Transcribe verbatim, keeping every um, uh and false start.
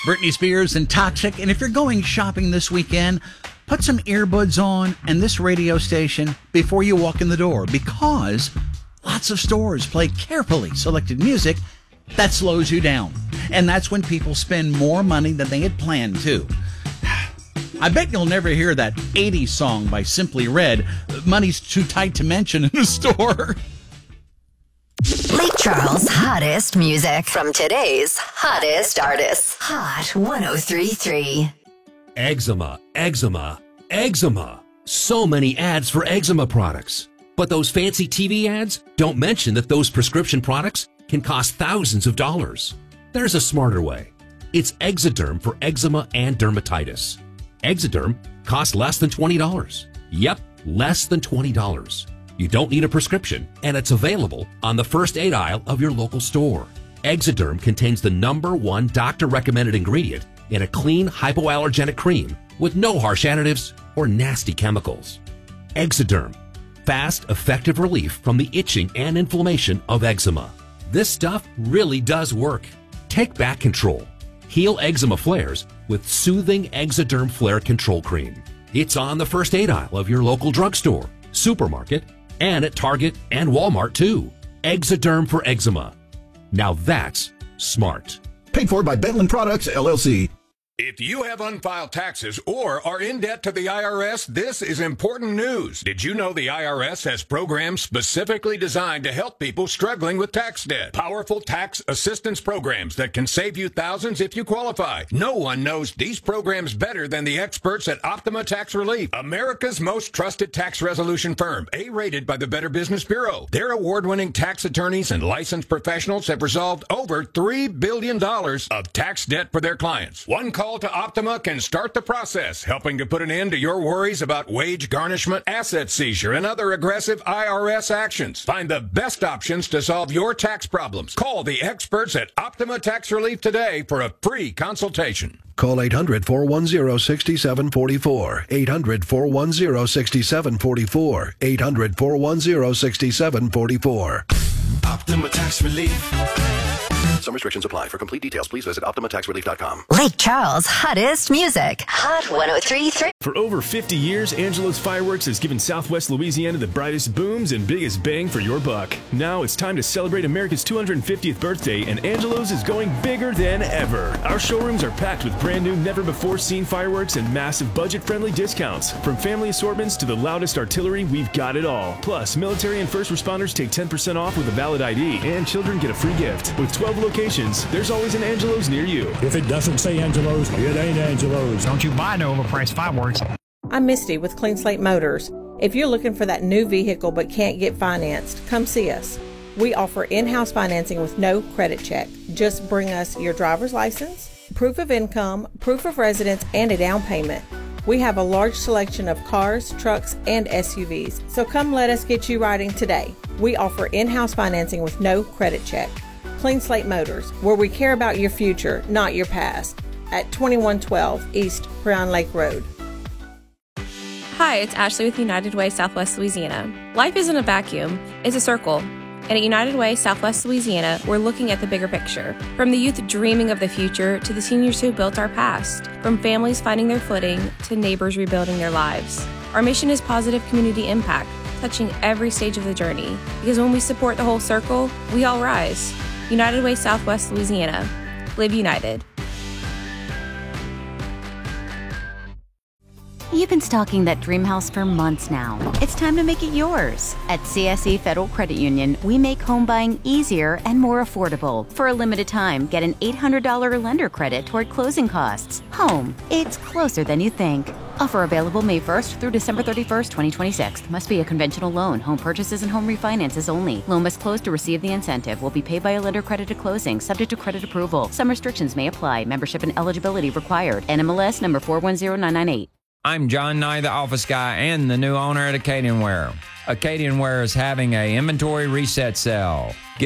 Britney Spears and Toxic. And if you're going shopping this weekend, put some earbuds on and this radio station before you walk in the door, because lots of stores play carefully selected music that slows you down. And that's when people spend more money than they had planned to. I bet you'll never hear that eighties song by Simply Red, Money's Too Tight to Mention, in a store. Lake Charles' hottest music from today's hottest artists. Hot one oh three point three. Eczema, eczema, eczema. So many ads for eczema products. But those fancy T V ads don't mention that those prescription products can cost thousands of dollars. There's a smarter way. It's Exoderm for eczema and dermatitis. Exoderm costs less than twenty dollars. Yep, less than twenty dollars. You don't need a prescription, and it's available on the first aid aisle of your local store. Exoderm contains the number one doctor-recommended ingredient in a clean, hypoallergenic cream with no harsh additives or nasty chemicals. Exoderm, fast, effective relief from the itching and inflammation of eczema. This stuff really does work. Take back control. Heal eczema flares with soothing Exoderm Flare Control Cream. It's on the first aid aisle of your local drugstore, supermarket, and at Target and Walmart too. Exoderm for eczema. Now that's smart. Paid for by Bentland Products, L L C. If you have unfiled taxes or are in debt to the I R S, this is important news. Did you know the I R S has programs specifically designed to help people struggling with tax debt? Powerful tax assistance programs that can save you thousands if you qualify. No one knows these programs better than the experts at Optima Tax Relief, America's most trusted tax resolution firm, A-rated by the Better Business Bureau. Their award-winning tax attorneys and licensed professionals have resolved over three billion dollars of tax debt for their clients. One call to Optima can start the process, helping to put an end to your worries about wage garnishment, asset seizure, and other aggressive I R S actions. Find the best options to solve your tax problems. Call the experts at Optima Tax Relief today for a free consultation. Call eight hundred, four one zero, six seven four four. eight hundred, four one zero, six seven four four. eight hundred, four one zero, six seven four four. Optima Tax Relief. Some restrictions apply. For complete details, please visit optima tax relief dot com. Lake Charles' hottest music. Hot one oh three point three. For over fifty years, Angelo's Fireworks has given Southwest Louisiana the brightest booms and biggest bang for your buck. Now it's time to celebrate America's two hundred fiftieth birthday, and Angelo's is going bigger than ever. Our showrooms are packed with brand new, never-before-seen fireworks and massive budget-friendly discounts. From family assortments to the loudest artillery, we've got it all. Plus, military and first responders take ten percent off with a valid I D, and children get a free gift. With twelve locations, there's always an Angelo's near you. If it doesn't say Angelo's, it ain't Angelo's. Don't you buy no overpriced fireworks. I'm Misty with Clean Slate Motors. If you're looking for that new vehicle but can't get financed, come see us. We offer in-house financing with no credit check. Just bring us your driver's license, proof of income, proof of residence, and a down payment. We have a large selection of cars, trucks, and S U Vs, so come let us get you riding today. We offer in-house financing with no credit check. Clean Slate Motors, where we care about your future, not your past. At twenty-one twelve East Creon Lake Road. Hi, it's Ashley with United Way Southwest Louisiana. Life isn't a vacuum, it's a circle. And at United Way Southwest Louisiana, we're looking at the bigger picture. From the youth dreaming of the future to the seniors who built our past. From families finding their footing to neighbors rebuilding their lives. Our mission is positive community impact, touching every stage of the journey. Because when we support the whole circle, we all rise. United Way Southwest Louisiana. Live united. You've been stalking that dream house for months now. It's time to make it yours. At C S E Federal Credit Union, we make home buying easier and more affordable. For a limited time, get an eight hundred dollars lender credit toward closing costs. Home, it's closer than you think. Offer available May first through December thirty-first, twenty twenty-six. Must be a conventional loan. Home purchases and home refinances only. Loan must close to receive the incentive. Will be paid by a lender credit at closing, subject to credit approval. Some restrictions may apply. Membership and eligibility required. N M L S number four one zero nine nine eight. I'm John Nye, the office guy and the new owner at Acadian Wear. Acadian Wear is having a inventory reset sale.